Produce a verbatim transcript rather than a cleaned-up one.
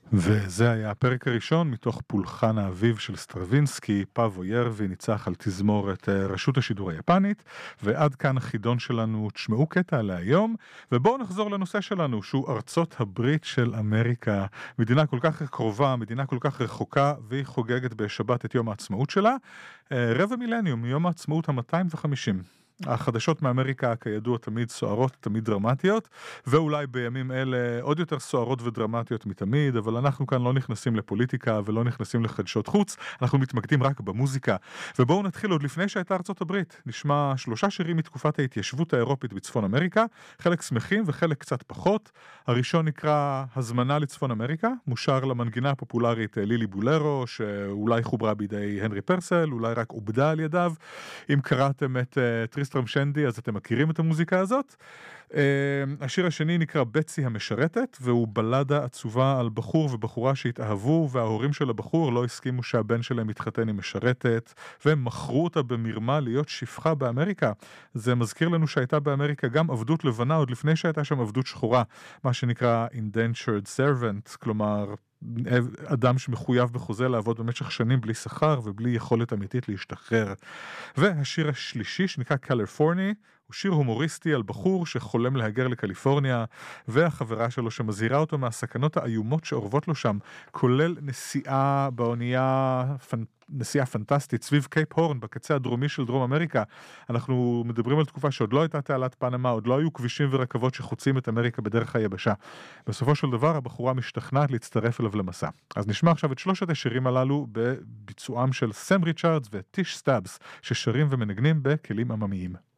וזה היה הפרק הראשון מתוך פולחן האביב של סטרווינסקי. פאבו ירבי ניצח על תזמורת אה, רשות השידור היפנית, ועד כאן החידון שלנו. תשמעו קטע להיום, ובואו נחזור לנושא שלנו, שהוא ארצות הברית של אמריקה. מדינה כל כך קרובה, מדינה כל כך רחוקה, והיא חוגגת בשבת את יום העצמאות שלה. אה, רבע מילניום, יום העצמאות ה-מאתיים וחמישים. החדשות מאמריקה כידוע תמיד סוערות, תמיד דרמטיות, ואולי בימים אלה עוד יותר סוערות ודרמטיות מתמיד, אבל אנחנו כאן לא נכנסים לפוליטיקה ולא נכנסים לחדשות חוץ, אנחנו מתמקדים רק במוזיקה. ובואו נתחיל עוד לפני שהייתה ארצות הברית. נשמע שלושה שירים מתקופת ההתיישבות האירופית בצפון אמריקה, חלק שמחים וחלק קצת פחות. הראשון נקרא הזמנה לצפון אמריקה, מושר למנגינה הפופולרית לילי בולרו, שאולי חוברה בידי הנרי פרסל, אולי רק עובדה על ידיו. אם קראתם את טריסטרם שנדי, אז אתם מכירים את המוזיקה הזאת. השיר השני נקרא בצי המשרתת, והוא בלדה עצובה על בחור ובחורה שהתאהבו, וההורים של הבחור לא הסכימו שהבן שלהם יתחתן עם משרתת, והם מכרו אותה במרמה להיות שפחה באמריקה. זה מזכיר לנו שהייתה באמריקה גם עבדות לבנה, עוד לפני שהייתה שם עבדות שחורה, מה שנקרא indentured servant, כלומר אדם שמחויב בחוזה לעבוד במשך שנים בלי שכר ובלי יכולת אמיתית להשתחרר. והשיר השלישי שנקרא קליפורני, הוא שיר הומוריסטי על בחור שחולם להגר לקליפורניה, והחברה שלו שמזהירה אותו מהסכנות האיומות שאורבות לו שם, כולל נסיעה באונייה פנטסטית, נסיעה פנטסטית סביב קייפ הורן בקצה הדרומי של דרום אמריקה. אנחנו מדברים על תקופה שעוד לא הייתה תעלת פנמה, עוד לא היו כבישים ורכבות שחוצים את אמריקה בדרך היבשה. בסופו של דבר הבחורה משתכנעת להצטרף אליו למסע. אז נשמע עכשיו את שלושת השירים הללו בביצועם של סם ריצ'רדס וטיש סטאבס, ששרים ומנגנים בכלים עממיים.